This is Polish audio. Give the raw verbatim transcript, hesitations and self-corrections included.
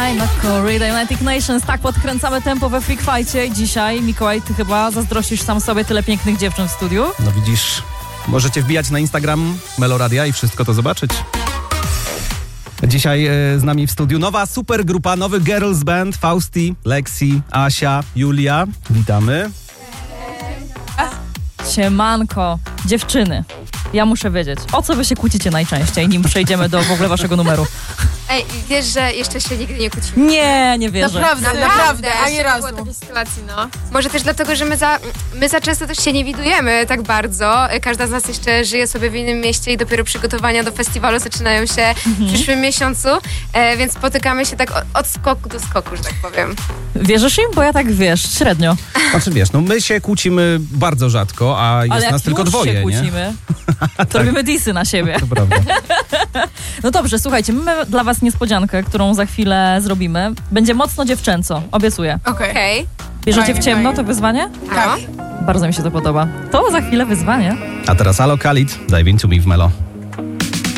Shine na Corrida United Nations. Tak podkręcamy tempo we Freak Fight'cie. Dzisiaj, Mikołaj, ty chyba zazdrościsz sam sobie tyle pięknych dziewczyn w studiu. No widzisz, możecie wbijać na Instagram Meloradia i wszystko to zobaczyć. Dzisiaj e, z nami w studiu nowa super grupa, nowy girls band. Fausti, Lexi, Asia, Julia. Witamy. Siemanko, dziewczyny. Ja muszę wiedzieć, o co wy się kłócicie najczęściej, nim przejdziemy do w ogóle waszego numeru? Ej, wiesz, że jeszcze się nigdy nie kłócimy? Nie, nie wierzę. Naprawdę, Naprawdę, naprawdę, ani jeszcze nie razu. było takiej sytuacji, no. Może też dlatego, że my za, my za często też się nie widujemy tak bardzo. Każda z nas jeszcze żyje sobie w innym mieście i dopiero przygotowania do festiwalu zaczynają się Mhm. w przyszłym miesiącu, e, więc spotykamy się tak od, od skoku do skoku, że tak powiem. Wierzysz im? Bo ja tak, wiesz, średnio. Znaczy wiesz, no my się kłócimy bardzo rzadko, a jest Ale jak nas tylko już dwoje, się nie? kłócimy, to robimy disy na siebie. To prawda. No dobrze, słuchajcie, mamy dla was niespodziankę, którą za chwilę zrobimy. Będzie mocno dziewczęco, obiecuję. Okej. Okej. Bierzecie Fajnie, w ciemno fajnie. to wyzwanie? Tak. No. Bardzo mi się to podoba. To za chwilę wyzwanie. A teraz Alo Khalid, Dive Into Me w Melo.